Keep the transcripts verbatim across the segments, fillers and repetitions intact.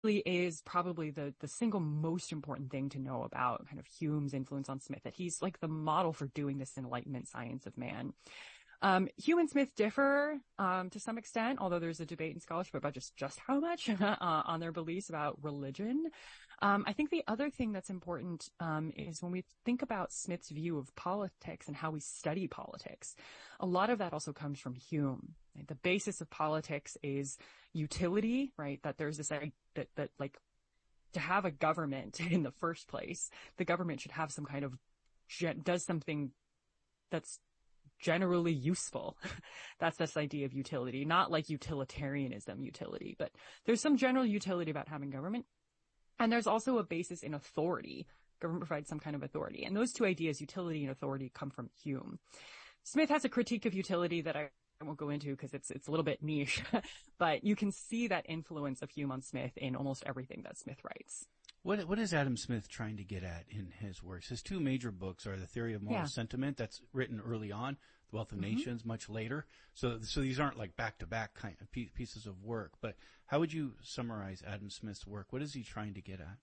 is probably the, the single most important thing to know about kind of Hume's influence on Smith, that he's like the model for doing this Enlightenment science of man. Um, Hume and Smith differ, um, to some extent, although there's a debate in scholarship about just, just how much, uh, on their beliefs about religion. Um, I think the other thing that's important, um, is when we think about Smith's view of politics and how we study politics, a lot of that also comes from Hume. Right? The basis of politics is utility, right? That there's this, that, that like, to have a government in the first place, the government should have some kind of, does something that's generally useful. That's this idea of utility, not like utilitarianism utility, but there's some general utility about having government. And there's also a basis in authority. Government provides some kind of authority. And those two ideas, utility and authority, come from Hume. Smith has a critique of utility that I won't go into because it's, it's a little bit niche, but you can see that influence of Hume on Smith in almost everything that Smith writes. What what is Adam Smith trying to get at in his works? His two major books are The Theory of Moral Yeah. Sentiment, that's written early on, The Wealth of Mm-hmm. Nations much later. So so these aren't like back-to-back kind of pieces of work. But how would you summarize Adam Smith's work? What is he trying to get at?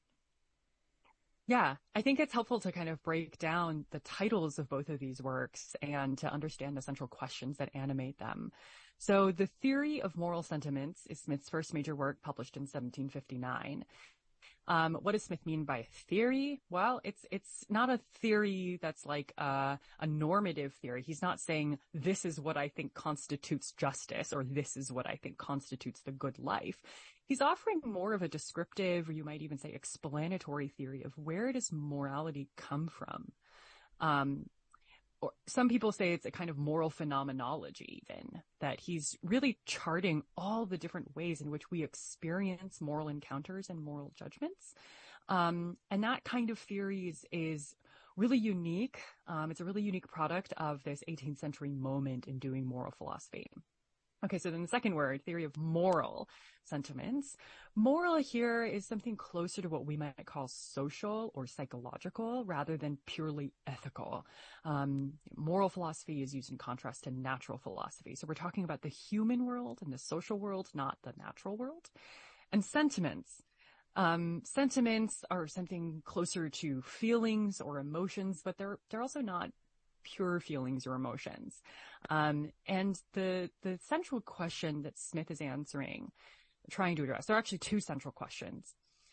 Yeah, I think it's helpful to kind of break down the titles of both of these works and to understand the central questions that animate them. So The Theory of Moral Sentiments is Smith's first major work, published in seventeen fifty-nine. Um, what does Smith mean by theory? Well, it's, it's not a theory that's like a, a normative theory. He's not saying this is what I think constitutes justice or this is what I think constitutes the good life. He's offering more of a descriptive, or you might even say explanatory theory of where does morality come from. Um, or some people say it's a kind of moral phenomenology even, that he's really charting all the different ways in which we experience moral encounters and moral judgments. Um, and that kind of theory is, is really unique. Um, it's a really unique product of this eighteenth century moment in doing moral philosophy. Okay, so then the second word, theory of moral sentiments. Moral here is something closer to what we might call social or psychological rather than purely ethical. Um, moral philosophy is used in contrast to natural philosophy. So we're talking about the human world and the social world, not the natural world. And sentiments. Um, sentiments are something closer to feelings or emotions, but they're, they're also not pure feelings or emotions. Um, and the, the central question that Smith is answering, trying to address, there are actually two central questions.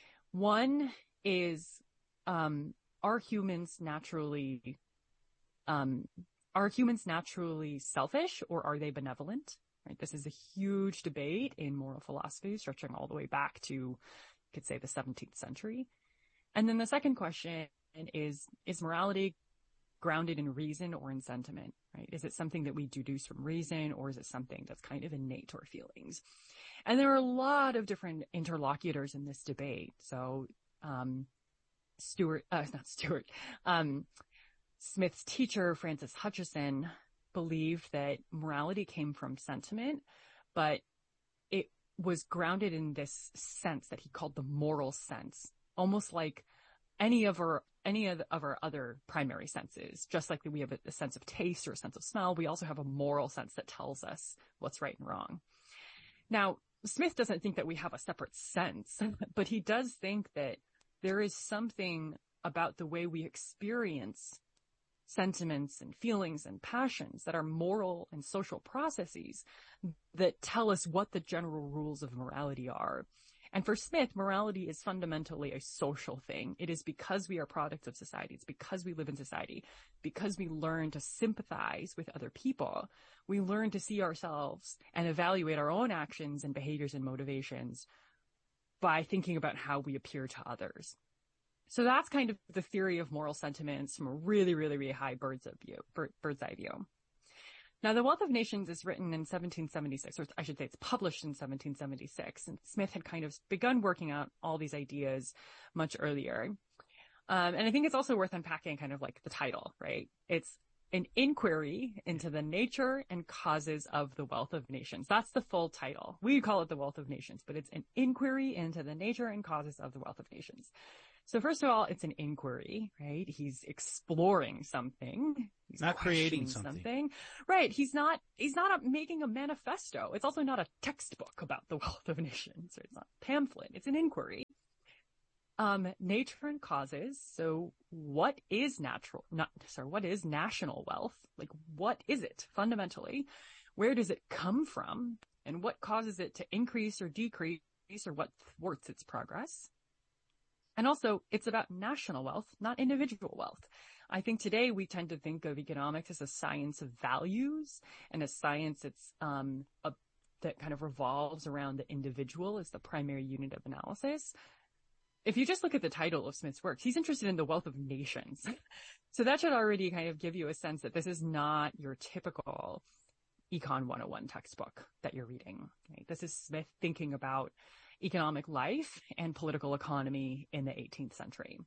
One is, um, are humans naturally, um, are humans naturally selfish or are they benevolent? Right? This is a huge debate in moral philosophy, stretching all the way back to, you could say, the seventeenth century. And then the second question is, is morality grounded in reason or in sentiment, right? Is it something that we deduce from reason, or is it something that's kind of innate to our feelings? And there are a lot of different interlocutors in this debate. So, um, Stuart, uh, not Stuart, um, Smith's teacher, Francis Hutcheson, believed that morality came from sentiment, but it was grounded in this sense that he called the moral sense, almost like any of our any of, the, of our other primary senses. Just like we have a, a sense of taste or a sense of smell, we also have a moral sense that tells us what's right and wrong. Now, Smith doesn't think that we have a separate sense, but he does think that there is something about the way we experience sentiments and feelings and passions that are moral and social processes that tell us what the general rules of morality are. And for Smith, morality is fundamentally a social thing. It is because we are products of society. It's because we live in society, because we learn to sympathize with other people. We learn to see ourselves and evaluate our own actions and behaviors and motivations by thinking about how we appear to others. So that's kind of the theory of moral sentiments from a really, really, really high bird's eye view. Bird, bird's eye view. Now, The Wealth of Nations is written in seventeen seventy-six, or I should say it's published in seventeen seventy-six, and Smith had kind of begun working out all these ideas much earlier. Um, and I think it's also worth unpacking kind of like the title, right? It's an inquiry into the nature and causes of the wealth of nations. That's the full title. We call it The Wealth of Nations, but it's an inquiry into the nature and causes of the wealth of nations. So first of all, it's an inquiry, right? He's exploring something. He's not creating something. something. Right. He's not, he's not a, making a manifesto. It's also not a textbook about the wealth of nations. Or it's not a pamphlet. It's an inquiry. Um, nature and causes. So what is natural, not, sorry, what is national wealth? Like, what is it fundamentally? Where does it come from? And what causes it to increase or decrease, or what thwarts its progress? And also, it's about national wealth, not individual wealth. I think today we tend to think of economics as a science of values and a science that's, um, a, that kind of revolves around the individual as the primary unit of analysis. If you just look at the title of Smith's works, he's interested in the wealth of nations. So that should already kind of give you a sense that this is not your typical Econ one oh one textbook that you're reading. Right? This is Smith thinking about economic life and political economy in the eighteenth century.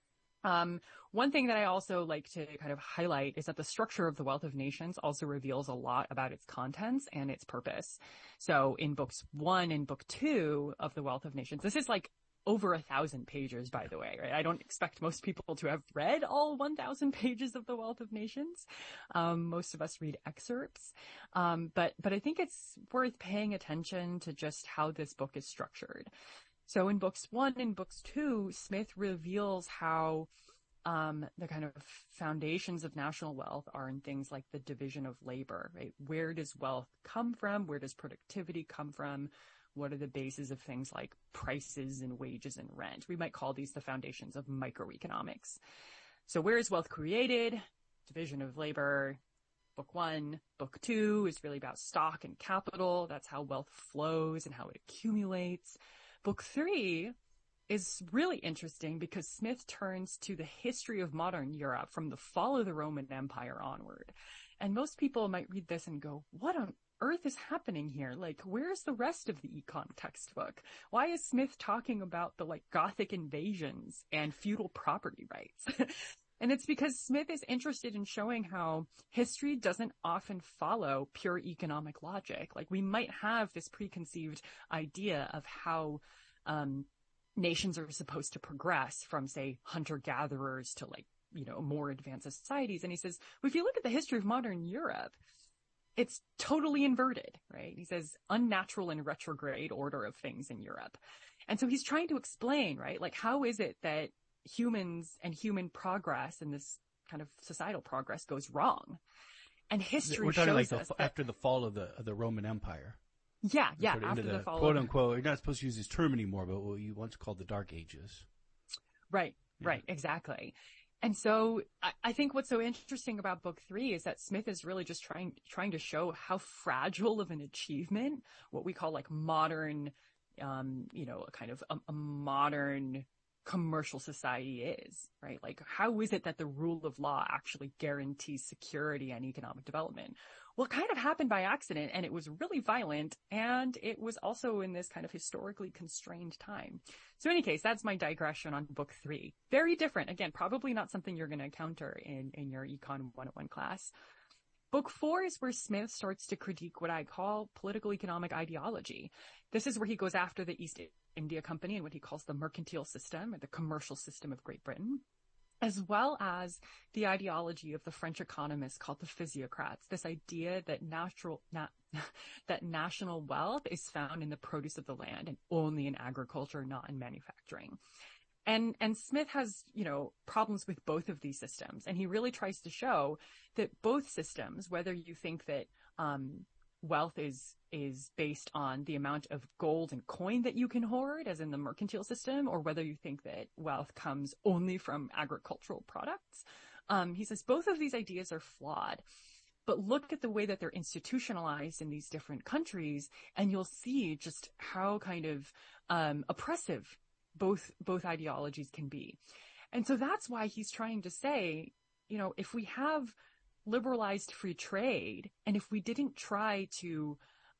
Um, one thing that I also like to kind of highlight is that the structure of the Wealth of Nations also reveals a lot about its contents and its purpose. So in books one and book two of the Wealth of Nations, this is like over a thousand pages, by the way, right? I don't expect most people to have read all one thousand pages of the Wealth of Nations. Um, most of us read excerpts. Um, but, but I think it's worth paying attention to just how this book is structured. So in books one and books two, Smith reveals how, um, the kind of foundations of national wealth are in things like the division of labor, right? Where does wealth come from? Where does productivity come from? What are the bases of things like prices and wages and rent? We might call these the foundations of microeconomics. So where is wealth created? Division of labor. Book one. Book two is really about stock and capital. That's how wealth flows and how it accumulates. Book three is really interesting because Smith turns to the history of modern Europe from the fall of the Roman Empire onward. And most people might read this and go, what on earth is happening here? Like, where's the rest of the econ textbook? Why is Smith talking about the like Gothic invasions and feudal property rights? And it's because Smith is interested in showing how history doesn't often follow pure economic logic. Like, we might have this preconceived idea of how, um, nations are supposed to progress from, say, hunter-gatherers to like, you know, more advanced societies. And he says, well, if you look at the history of modern Europe, it's totally inverted, right? He says unnatural and retrograde order of things in Europe. And so he's trying to explain, right? Like, how is it that humans and human progress and this kind of societal progress goes wrong? And history We're talking shows like us the, that, after the fall of the of the Roman Empire. Yeah, yeah, Sort of after into the, the fall. quote of, unquote. You're not supposed to use this term anymore, but what you once called the Dark Ages. Right, Yeah. right, exactly. And so I, I think what's so interesting about book three is that Smith is really just trying trying to show how fragile of an achievement what we call like modern, um, you know, a kind of a, a modern commercial society is, right? Like, how is it that the rule of law actually guarantees security and economic development? Well, it kind of happened by accident, and it was really violent, and it was also in this kind of historically constrained time. So in any case, that's my digression on book three. Very different. Again, probably not something you're going to encounter in, in your Econ one oh one class. Book four is where Smith starts to critique what I call political economic ideology. This is where he goes after the East India Company and what he calls the mercantile system, or the commercial system of Great Britain, as well as the ideology of the French economists called the physiocrats, this idea that natural, na- that national wealth is found in the produce of the land and only in agriculture, not in manufacturing. And, and Smith has, you know, problems with both of these systems. And he really tries to show that both systems, whether you think that, um, wealth is, is based on the amount of gold and coin that you can hoard, as in the mercantile system, or whether you think that wealth comes only from agricultural products. Um, he says both of these ideas are flawed. But look at the way that they're institutionalized in these different countries, and you'll see just how kind of, um, oppressive both, both ideologies can be. And so that's why he's trying to say, you know, if we have liberalized free trade, and if we didn't try to,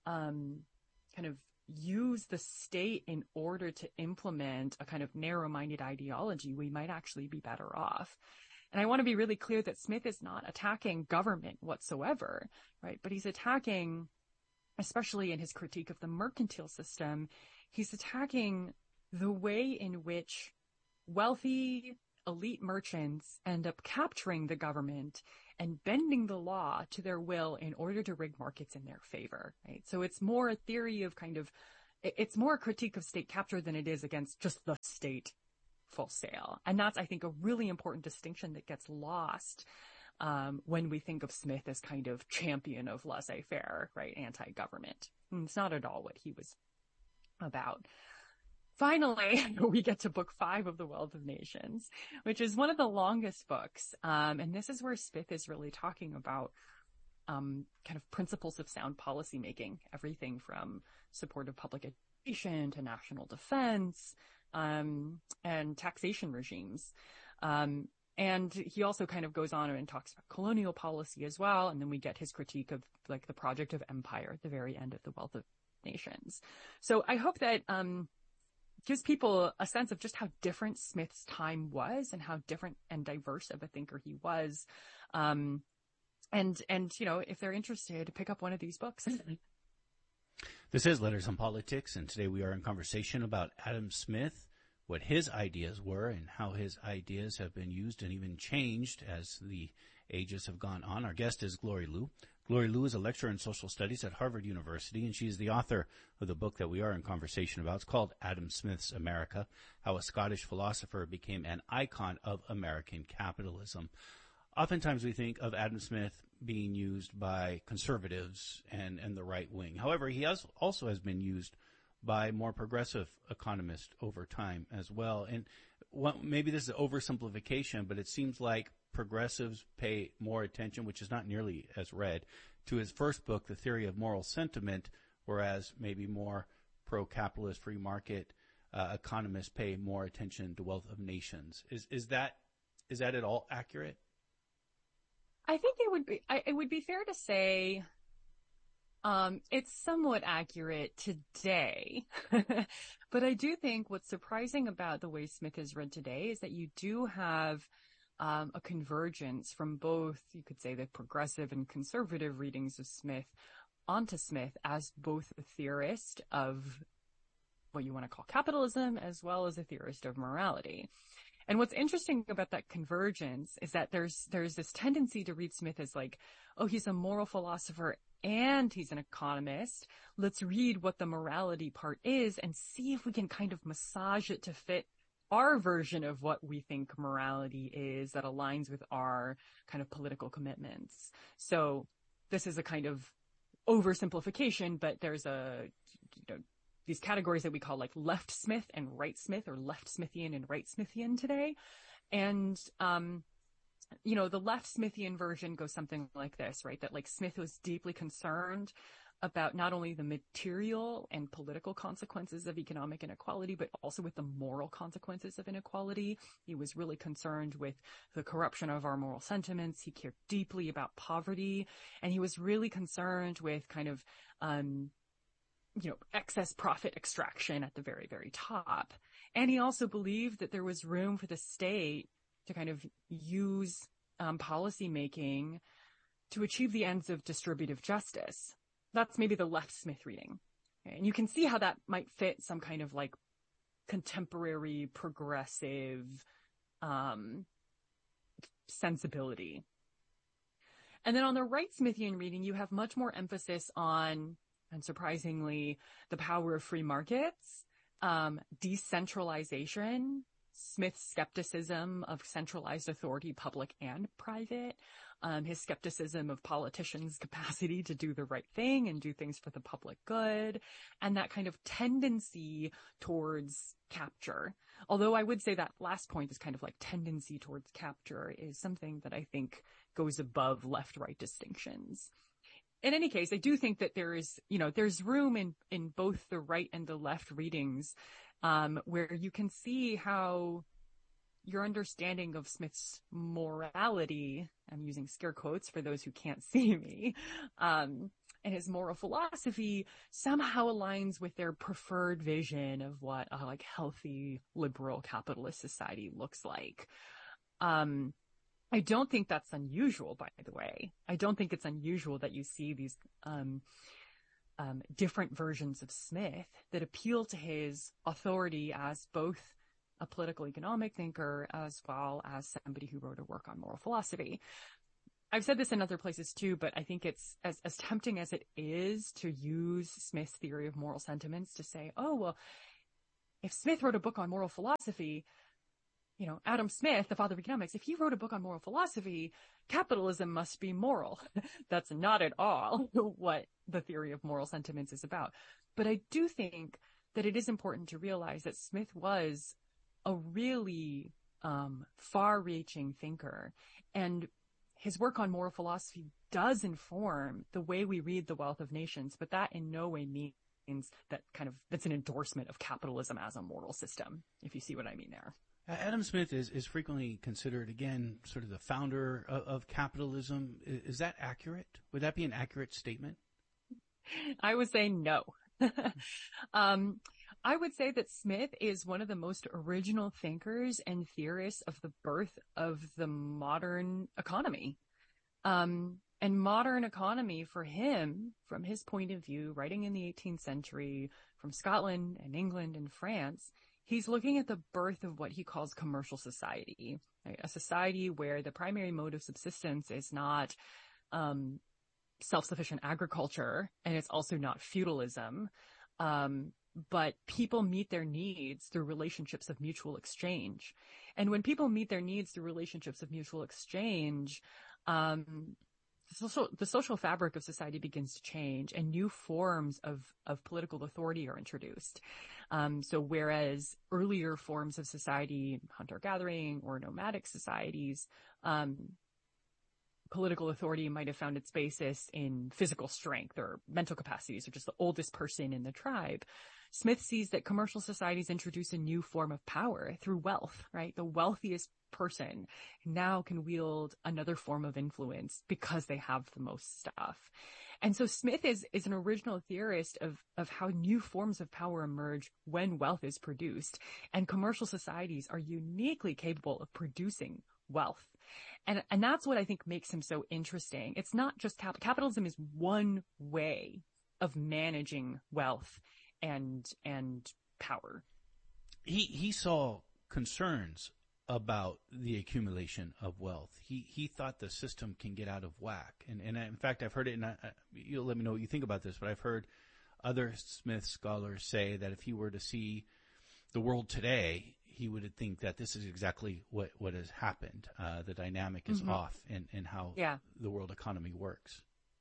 um, kind of use the state in order to implement a kind of narrow-minded ideology, we might actually be better off. And I want to be really clear that Smith is not attacking government whatsoever, right? But he's attacking, especially in his critique of the mercantile system, he's attacking the way in which wealthy elite merchants end up capturing the government and bending the law to their will in order to rig markets in their favor, right? So it's more a theory of kind of, it's more a critique of state capture than it is against just the state full sail. And that's, I think, a really important distinction that gets lost um, when we think of Smith as kind of champion of laissez-faire, right? Anti-government. And it's not at all what he was about. Finally, we get to book five of The Wealth of Nations, which is one of the longest books. Um, and this is where Smith is really talking about um, kind of principles of sound policymaking, everything from support of public education to national defense um, and taxation regimes. Um, and he also kind of goes on and talks about colonial policy as well. And then we get his critique of like the project of empire at the very end of The Wealth of Nations. So I hope that um, gives people a sense of just how different Smith's time was and how different and diverse of a thinker he was. Um, and, and, you know, if they're interested, pick up one of these books. This is Letters on Politics, and today we are in conversation about Adam Smith, what his ideas were and how his ideas have been used and even changed as the ages have gone on. Our guest is Glory Liu. Glory Liu is a lecturer in social studies at Harvard University, and she is the author of the book that we are in conversation about. It's called Adam Smith's America, How a Scottish Philosopher Became an Icon of American Capitalism. Oftentimes we think of Adam Smith being used by conservatives and, and the right wing. However, he has, also has been used by more progressive economists over time as well. And what, maybe this is an oversimplification, but it seems like progressives pay more attention, which is not nearly as read, to his first book, The Theory of Moral Sentiment, whereas maybe more pro-capitalist free market uh, economists pay more attention to Wealth of Nations. Is is that is that at all accurate? I think it would be I, it would be fair to say um, it's somewhat accurate today. But I do think what's surprising about the way Smith is read today is that you do have Um, a convergence from both, you could say, the progressive and conservative readings of Smith onto Smith as both a theorist of what you want to call capitalism as well as a theorist of morality. And what's interesting about that convergence is that there's there's this tendency to read Smith as like, oh, he's a moral philosopher and he's an economist. Let's read what the morality part is and see if we can kind of massage it to fit our version of what we think morality is that aligns with our kind of political commitments. So this is a kind of oversimplification, but there's a, you know, these categories that we call like left Smith and right Smith, or left Smithian and right Smithian today. And, um, you know, the left Smithian version goes something like this, right? That like Smith was deeply concerned about not only the material and political consequences of economic inequality, but also with the moral consequences of inequality. He was really concerned with the corruption of our moral sentiments. He cared deeply about poverty, and he was really concerned with kind of, um, you know, excess profit extraction at the very, very top. And he also believed that there was room for the state to kind of use um, policy making to achieve the ends of distributive justice. That's maybe the left Smith reading. Okay? And you can see how that might fit some kind of like contemporary progressive um, sensibility. And then on the right Smithian reading, you have much more emphasis on, and surprisingly, the power of free markets, um, decentralization, Smith's skepticism of centralized authority, public and private, um, his skepticism of politicians' capacity to do the right thing and do things for the public good, and that kind of tendency towards capture. Although I would say that last point is kind of like tendency towards capture is something that I think goes above left-right distinctions. In any case, I do think that there is, you know, there's room in, in both the right and the left readings um, where you can see how your understanding of Smith's morality, I'm using scare quotes for those who can't see me, um, and his moral philosophy somehow aligns with their preferred vision of what a like healthy liberal capitalist society looks like. Um, I don't think that's unusual, by the way. I don't think it's unusual that you see these um, um, different versions of Smith that appeal to his authority as both a political economic thinker as well as somebody who wrote a work on moral philosophy. I've said this in other places too, but I think it's as, as tempting as it is to use Smith's theory of moral sentiments to say, oh, well, if Smith wrote a book on moral philosophy, you know, Adam Smith, the father of economics, if he wrote a book on moral philosophy, capitalism must be moral. That's not at all what the theory of moral sentiments is about. But I do think that it is important to realize that Smith was a really um, far-reaching thinker, and his work on moral philosophy does inform the way we read The Wealth of Nations, but that in no way means that kind of, that's an endorsement of capitalism as a moral system, if you see what I mean there. Adam Smith is, is frequently considered, again, sort of the founder of, of capitalism. Is, is that accurate? Would that be an accurate statement? I would say no. um, I would say that Smith is one of the most original thinkers and theorists of the birth of the modern economy. Um, and modern economy for him, from his point of view, writing in the eighteenth century, from Scotland and England and France, he's looking at the birth of what he calls commercial society, right? A society where the primary mode of subsistence is not um, self-sufficient agriculture, and it's also not feudalism. Um, but people meet their needs through relationships of mutual exchange. And when people meet their needs through relationships of mutual exchange, um, the social, the social fabric of society begins to change, and new forms of, of political authority are introduced. Um, so whereas earlier forms of society, hunter-gathering or nomadic societies, um, political authority might have found its basis in physical strength or mental capacities, or just the oldest person in the tribe. Smith sees that commercial societies introduce a new form of power through wealth, right? The wealthiest person now can wield another form of influence because they have the most stuff. And so Smith is, is an original theorist of, of how new forms of power emerge when wealth is produced. And commercial societies are uniquely capable of producing wealth. And, and that's what I think makes him so interesting. It's not just cap- capitalism is one way of managing wealth and, and power. He, he saw concerns about the accumulation of wealth. He, he thought the system can get out of whack. And, and in fact, I've heard it, and I, you'll let me know what you think about this, but I've heard other Smith scholars say that if he were to see the world today, he would think that this is exactly what, what has happened. Uh, the dynamic is mm-hmm. off in, in how yeah. the world economy works.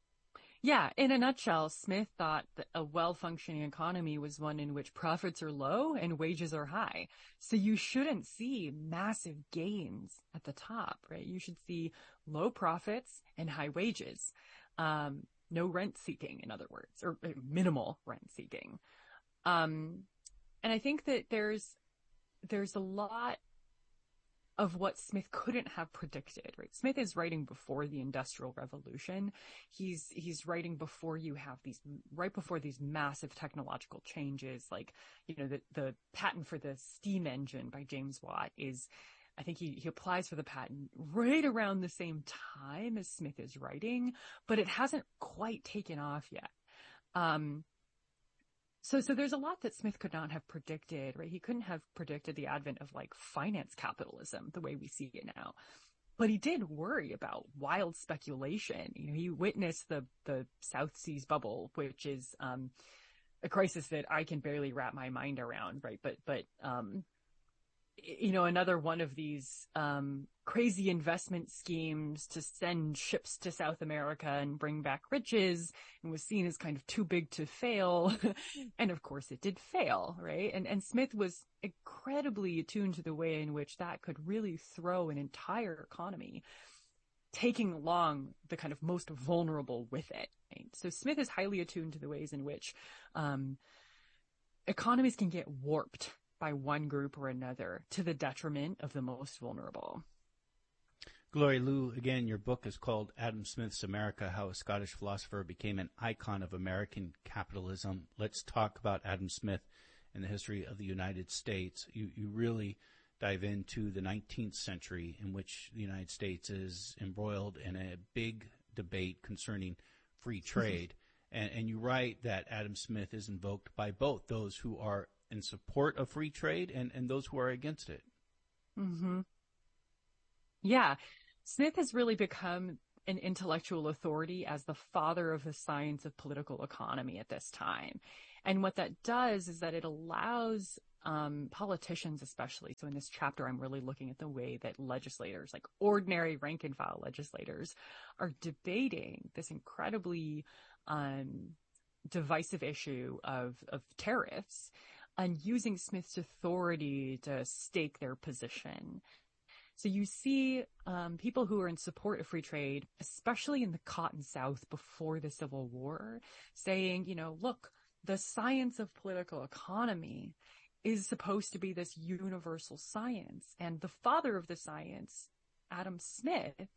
Yeah. In a nutshell, Smith thought that a well-functioning economy was one in which profits are low and wages are high. So you shouldn't see massive gains at the top, right? You should see low profits and high wages. Um, no rent seeking, in other words, or minimal rent seeking. Um, and I think that there's, there's a lot of what Smith couldn't have predicted, right? Smith is writing before the Industrial Revolution. He's, he's writing before you have these, right before these massive technological changes, like, you know, the, the patent for the steam engine by James Watt is, I think he, he applies for the patent right around the same time as Smith is writing, but it hasn't quite taken off yet. Um, So, so there's a lot that Smith could not have predicted, right? He couldn't have predicted the advent of like finance capitalism the way we see it now. But he did worry about wild speculation. You know, he witnessed the, the South Seas bubble, which is, um, a crisis that I can barely wrap my mind around, right? But, but, um, you know, another one of these, um, crazy investment schemes to send ships to South America and bring back riches, and was seen as kind of too big to fail. And of course it did fail, right? And, and Smith was incredibly attuned to the way in which that could really throw an entire economy, taking along the kind of most vulnerable with it. Right? So Smith is highly attuned to the ways in which, um, economies can get warped by one group or another to the detriment of the most vulnerable. Gloria Liu, again, your book is called Adam Smith's America, How a Scottish Philosopher Became an Icon of American Capitalism. Let's talk about Adam Smith and the history of the United States. You, you really dive into the nineteenth century, in which the United States is embroiled in a big debate concerning free trade. and, and you write that Adam Smith is invoked by both those who are in support of free trade and, and those who are against it. Mm-hmm. Yeah. Smith has really become an intellectual authority as the father of the science of political economy at this time. And what that does is that it allows um, politicians especially, so in this chapter I'm really looking at the way that legislators, like ordinary rank and file legislators, are debating this incredibly um, divisive issue of, of tariffs and using Smith's authority to stake their position. So you see um, people who are in support of free trade, especially in the Cotton South before the Civil War, saying, you know, look, the science of political economy is supposed to be this universal science. And the father of the science, Adam Smith,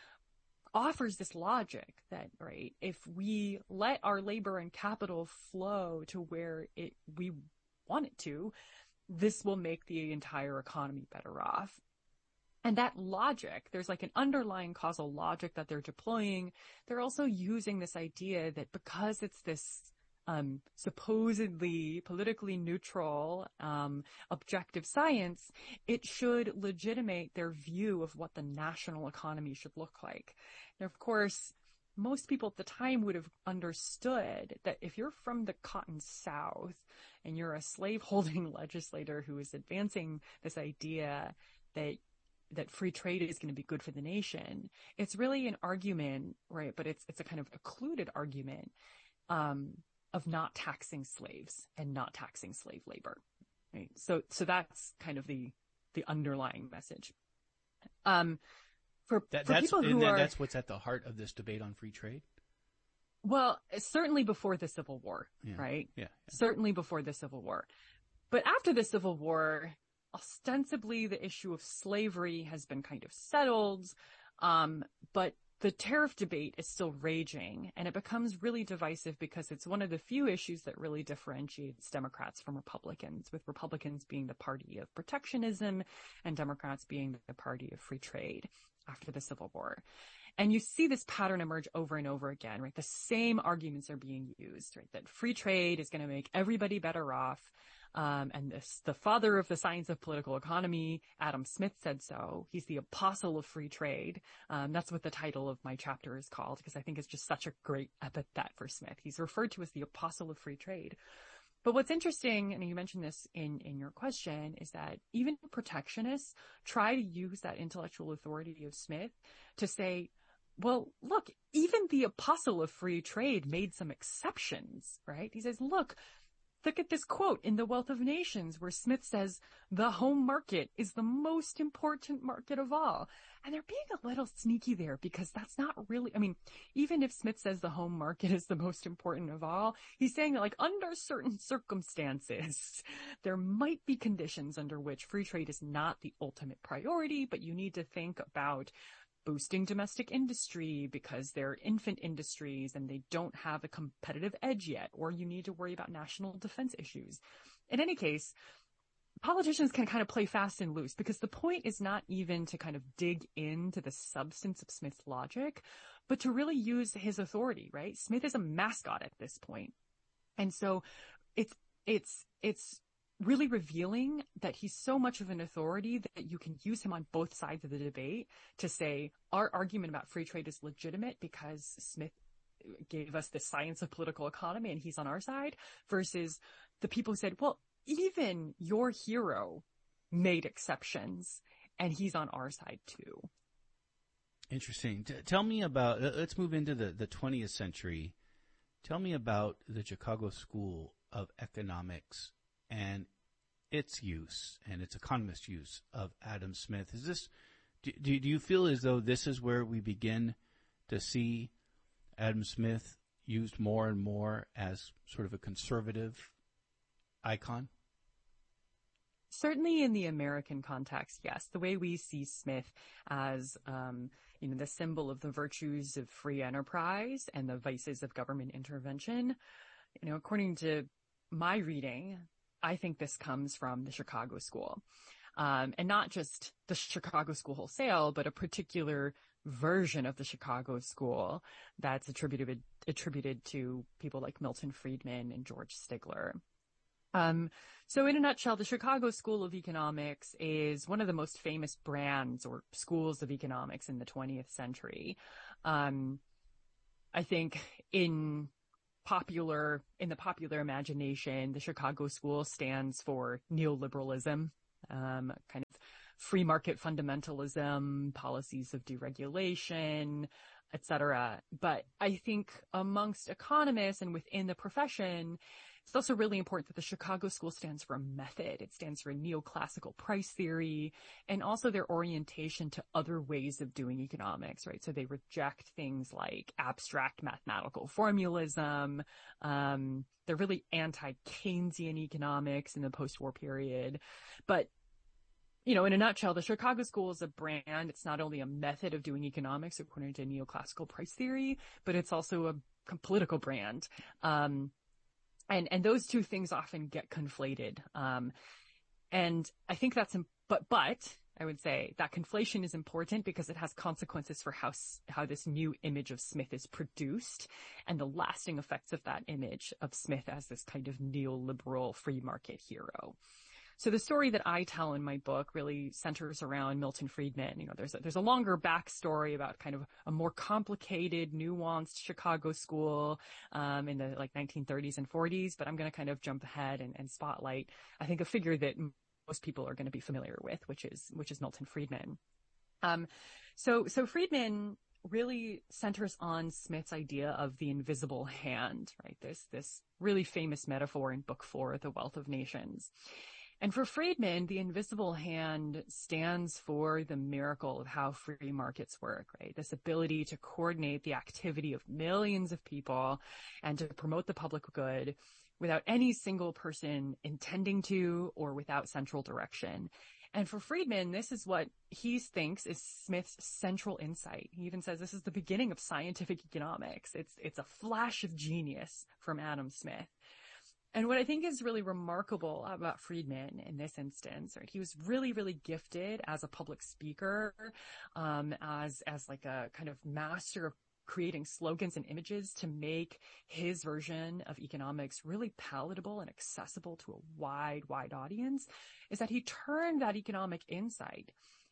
offers this logic that, right, if we let our labor and capital flow to where it we want it to, this will make the entire economy better off. And that logic, there's like an underlying causal logic that they're deploying. They're also using this idea that because it's this um, supposedly politically neutral, um, objective science, it should legitimate their view of what the national economy should look like. And of course, most people at the time would have understood that if you're from the Cotton South and you're a slaveholding legislator who is advancing this idea that that free trade is going to be good for the nation, it's really an argument, right? But it's it's a kind of occluded argument um, of not taxing slaves and not taxing slave labor, right? So so that's kind of the the underlying message. Um, for, that, for that's, people who that, are that's what's at the heart of this debate on free trade. Well, certainly before the Civil War, yeah. right? Yeah, yeah. Certainly before the Civil War, but after the Civil War, ostensibly, the issue of slavery has been kind of settled, um, but the tariff debate is still raging, and it becomes really divisive because it's one of the few issues that really differentiates Democrats from Republicans, with Republicans being the party of protectionism and Democrats being the party of free trade after the Civil War. And you see this pattern emerge over and over again, right? The same arguments are being used, right? That free trade is going to make everybody better off. Um, and this, the father of the science of political economy, Adam Smith, said so. He's the apostle of free trade. Um, that's what the title of my chapter is called, because I think it's just such a great epithet for Smith. He's referred to as the apostle of free trade. But what's interesting, and you mentioned this in, in your question, is that even protectionists try to use that intellectual authority of Smith to say, well, look, even the apostle of free trade made some exceptions, right? He says, look, Look at this quote in The Wealth of Nations where Smith says, the home market is the most important market of all. And they're being a little sneaky there because that's not really, I mean, even if Smith says the home market is the most important of all, he's saying that like under certain circumstances, there might be conditions under which free trade is not the ultimate priority, but you need to think about boosting domestic industry because they're infant industries and they don't have a competitive edge yet, or you need to worry about national defense issues. In any case, politicians can kind of play fast and loose because the point is not even to kind of dig into the substance of Smith's logic, but to really use his authority, right? Smith is a mascot at this point. And so it's, it's, it's, really revealing that he's so much of an authority that you can use him on both sides of the debate to say our argument about free trade is legitimate because Smith gave us the science of political economy and he's on our side, versus the people who said, well, even your hero made exceptions and he's on our side too. Interesting. T- tell me about, let's move into the, the twentieth century. Tell me about the Chicago School of Economics and its use and its economist use of Adam Smith. Is this, do, do you feel as though this is where we begin to see Adam Smith used more and more as sort of a conservative icon? Certainly in the American context, yes. The way we see Smith as, um, you know, the symbol of the virtues of free enterprise and the vices of government intervention, you know, according to my reading, I think this comes from the Chicago School. Um, and not just the Chicago School wholesale, but a particular version of the Chicago School that's attributed attributed to people like Milton Friedman and George Stigler. Um, so in a nutshell, the Chicago School of Economics is one of the most famous brands or schools of economics in the twentieth century. Um, I think in popular, in the popular imagination, the Chicago School stands for neoliberalism, um, kind of free market fundamentalism, policies of deregulation, et cetera. But I think amongst economists and within the profession, it's also really important that the Chicago School stands for a method. It stands for neoclassical price theory and also their orientation to other ways of doing economics, right? So they reject things like abstract mathematical formulism. Um, they're really anti-Keynesian economics in the post-war period. But you know, in a nutshell, the Chicago School is a brand. It's not only a method of doing economics according to neoclassical price theory, but it's also a political brand. Um, and, and those two things often get conflated. Um, and I think that's, but, but I would say that conflation is important because it has consequences for how, how this new image of Smith is produced and the lasting effects of that image of Smith as this kind of neoliberal free market hero. So the story that I tell in my book really centers around Milton Friedman. You know, there's a, there's a longer backstory about kind of a more complicated, nuanced Chicago school um, in the like nineteen thirties and forties. But I'm going to kind of jump ahead and, and spotlight, I think, a figure that most people are going to be familiar with, which is which is Milton Friedman. Um, so so Friedman really centers on Smith's idea of the invisible hand, right? This this really famous metaphor in Book Four, The Wealth of Nations. And for Friedman, the invisible hand stands for the miracle of how free markets work, right? This ability to coordinate the activity of millions of people and to promote the public good without any single person intending to or without central direction. And for Friedman, this is what he thinks is Smith's central insight. He even says this is the beginning of scientific economics. It's, it's a flash of genius from Adam Smith. And what I think is really remarkable about Friedman in this instance, right? He was really, really gifted as a public speaker, um, as, as like a kind of master of creating slogans and images to make his version of economics really palatable and accessible to a wide, wide audience, is that he turned that economic insight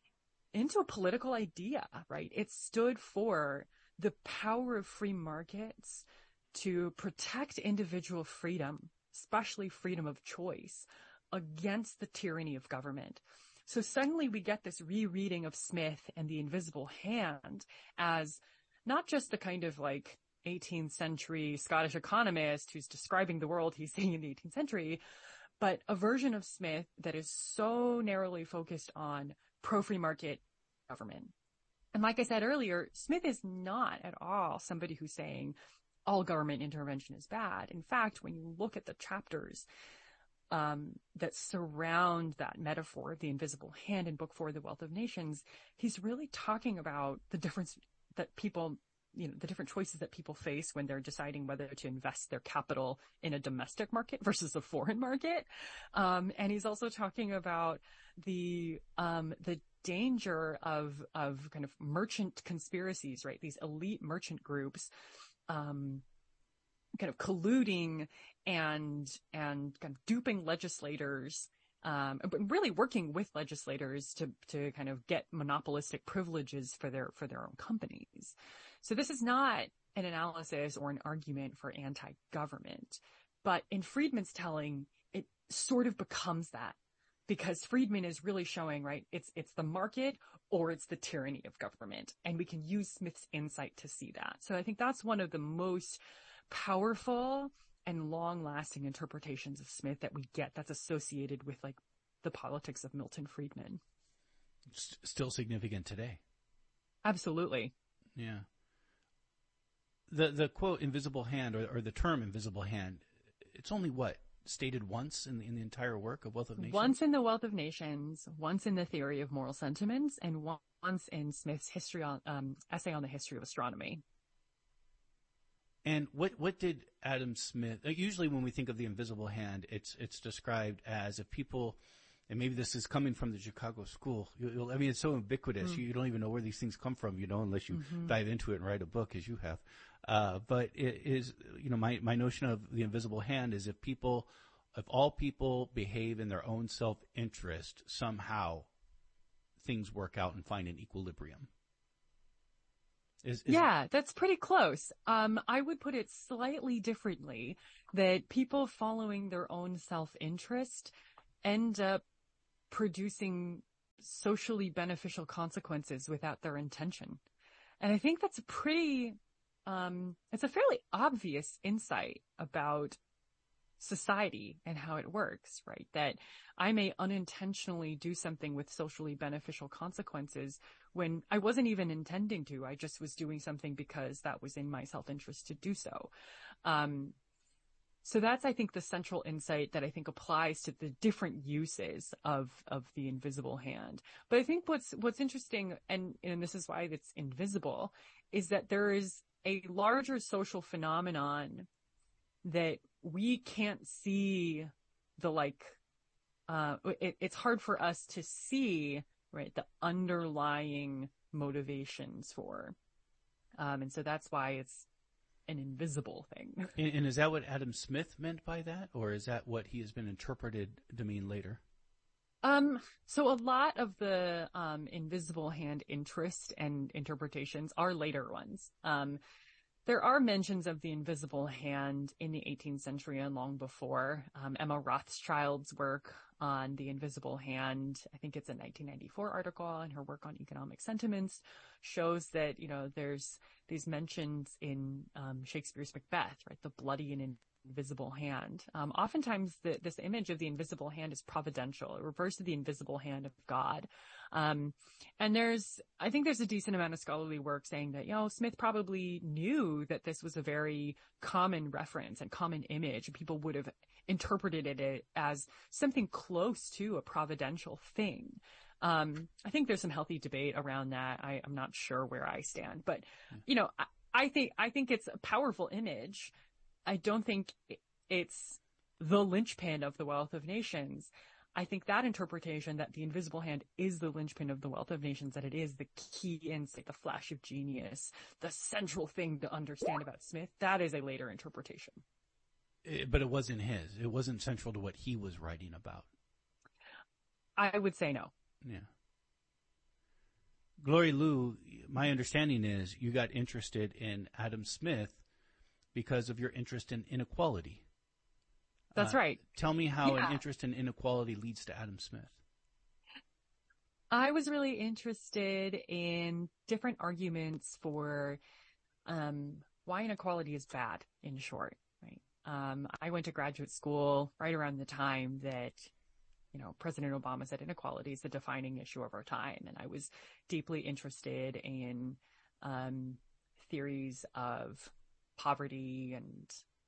into a political idea, right? It stood for the power of free markets to protect individual freedom, especially freedom of choice, against the tyranny of government. So suddenly we get this rereading of Smith and the invisible hand as not just the kind of like eighteenth century Scottish economist who's describing the world he's seeing in the eighteenth century, but a version of Smith that is so narrowly focused on pro-free market government. And like I said earlier, Smith is not at all somebody who's saying all government intervention is bad. In fact, when you look at the chapters um, that surround that metaphor of the invisible hand in Book Four, The Wealth of Nations, he's really talking about the difference that people, you know, the different choices that people face when they're deciding whether to invest their capital in a domestic market versus a foreign market. Um, and he's also talking about the um, the danger of of kind of merchant conspiracies, right? These elite merchant groups Um, kind of colluding and and kind of duping legislators, um, but really working with legislators to to kind of get monopolistic privileges for their for their own companies. So this is not an analysis or an argument for anti-government, but in Friedman's telling, it sort of becomes that. Because Friedman is really showing, right, it's it's the market or it's the tyranny of government. And we can use Smith's insight to see that. So I think that's one of the most powerful and long-lasting interpretations of Smith that we get that's associated with, like, the politics of Milton Friedman. It's still significant today. Absolutely. Yeah. The the quote, invisible hand, or, or the term invisible hand, it's only what? Stated once in the, in the entire work of Wealth of Nations? Once in The Wealth of Nations, once in The Theory of Moral Sentiments, and once in Smith's history on, um, essay on the history of astronomy. And what what did Adam Smith, usually when we think of the invisible hand, it's it's described as if people, and maybe this is coming from the Chicago School, you, you'll, I mean, it's so ubiquitous, mm. you, you don't even know where these things come from, you know, unless you mm-hmm. dive into it and write a book as you have. Uh, but it is, you know, my, my notion of the invisible hand is if people if all people behave in their own self-interest, somehow things work out and find an equilibrium. Is, is yeah, that's pretty close. Um, I would put it slightly differently, that people following their own self-interest end up producing socially beneficial consequences without their intention. And I think that's a pretty, um, it's a fairly obvious insight about society and how it works, right? That I may unintentionally do something with socially beneficial consequences when I wasn't even intending to. I just was doing something because that was in my self-interest to do so. Um, so that's, I think, the central insight that I think applies to the different uses of, of the invisible hand. But I think what's, what's interesting, and, and this is why it's invisible, is that there is a larger social phenomenon that we can't see the, like, uh, it, it's hard for us to see, right, the underlying motivations for. Um, and so that's why it's an invisible thing. And, and is that what Adam Smith meant by that? Or is that what he has been interpreted to mean later? Um, so a lot of the, um, invisible hand interest and interpretations are later ones. Um, There are mentions of the invisible hand in the eighteenth century and long before. Um, Emma Rothschild's work on the invisible hand, I think it's a nineteen ninety-four article, and her work on economic sentiments shows that, you know, there's these mentions in um, Shakespeare's Macbeth, right? The bloody and invisible hand. Um, oftentimes the, this image of the invisible hand is providential. It refers to the invisible hand of God. Um, and there's, I think there's a decent amount of scholarly work saying that, you know, Smith probably knew that this was a very common reference and common image, and people would have interpreted it as something close to a providential thing. Um, I think there's some healthy debate around that. I, I'm not sure where I stand, but, you know, I, I think, I think it's a powerful image. I don't think it's the linchpin of the Wealth of Nations. I think that interpretation, that the invisible hand is the linchpin of the Wealth of Nations, that it is the key insight, the flash of genius, the central thing to understand about Smith, that is a later interpretation. It, but it wasn't his. It wasn't central to what he was writing about. I would say no. Yeah. Glory Lou, my understanding is you got interested in Adam Smith because of your interest in inequality. That's uh, right. Tell me how yeah. an interest in inequality leads to Adam Smith. I was really interested in different arguments for um, why inequality is bad, in short. Right. Um, I went to graduate school right around the time that, you know, President Obama said inequality is the defining issue of our time, and I was deeply interested in um, theories of poverty and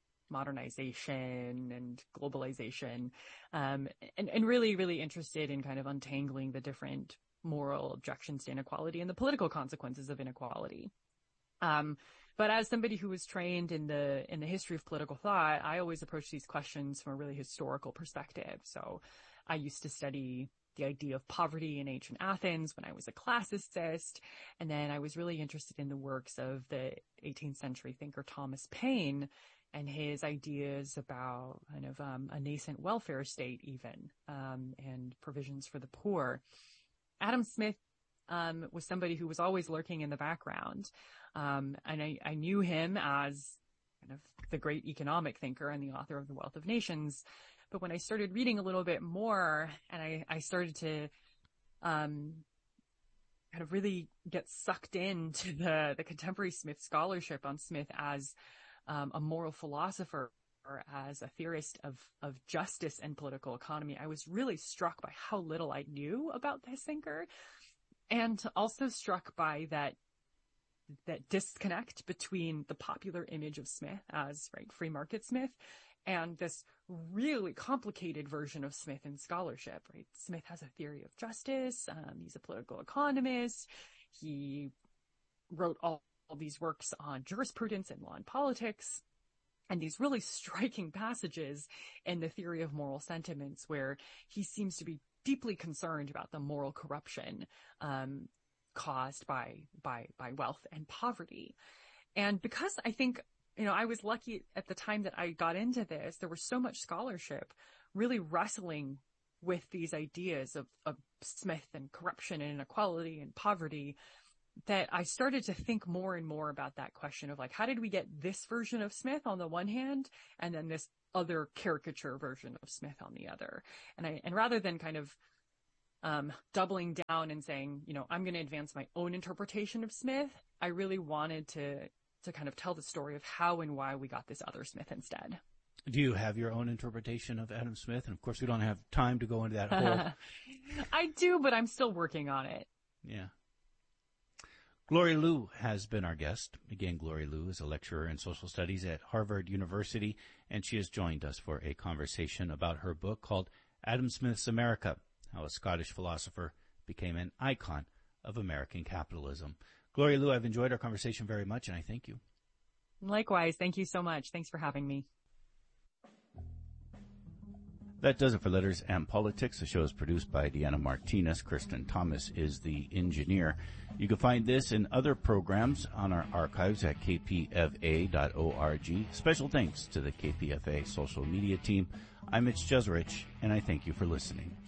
modernization and globalization, um, and, and really, really interested in kind of untangling the different moral objections to inequality and the political consequences of inequality. Um, but as somebody who was trained in the in the history of political thought, I always approach these questions from a really historical perspective. So I used to study the idea of poverty in ancient Athens when I was a classicist. And then I was really interested in the works of the eighteenth century thinker Thomas Paine and his ideas about kind of um, a nascent welfare state even, um, and provisions for the poor. Adam Smith um, was somebody who was always lurking in the background. Um, and I, I knew him as kind of the great economic thinker and the author of The Wealth of Nations. But when I started reading a little bit more, and I, I started to um, kind of really get sucked into the, the contemporary Smith scholarship on Smith as um, a moral philosopher or as a theorist of, of justice and political economy, I was really struck by how little I knew about this thinker, and also struck by that that disconnect between the popular image of Smith as, right, free market Smith and this really complicated version of Smith in scholarship, right? Smith has a theory of justice. Um, he's a political economist. He wrote all, all these works on jurisprudence and law and politics, and these really striking passages in the theory of moral sentiments where he seems to be deeply concerned about the moral corruption um, caused by by by wealth and poverty. And because I think you know, I was lucky at the time that I got into this. There was so much scholarship really wrestling with these ideas of, of Smith and corruption and inequality and poverty, that I started to think more and more about that question of like, how did we get this version of Smith on the one hand, and then this other caricature version of Smith on the other? And I, and rather than kind of, um, doubling down and saying, you know, I'm going to advance my own interpretation of Smith, I really wanted to, to kind of tell the story of how and why we got this other Smith instead. Do you have your own interpretation of Adam Smith? And of course, we don't have time to go into that whole. I do, but I'm still working on it. Yeah. Glory Liu has been our guest. Again, Glory Liu is a lecturer in social studies at Harvard University, and she has joined us for a conversation about her book called Adam Smith's America, How a Scottish Philosopher Became an Icon of American Capitalism. Glory Liu, I've enjoyed our conversation very much, and I thank you. Likewise. Thank you so much. Thanks for having me. That does it for Letters and Politics. The show is produced by Deanna Martinez. Kristen Thomas is the engineer. You can find this and other programs on our archives at k p f a dot org. Special thanks to the K P F A social media team. I'm Mitch Jeserich, and I thank you for listening.